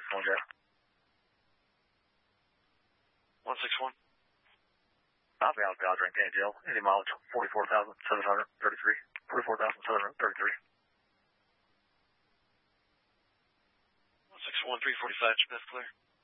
161 Jack. 161. Copy out, Dodger and KTL. Any mileage 44,733. 44,733. 161, 345, Smith, clear.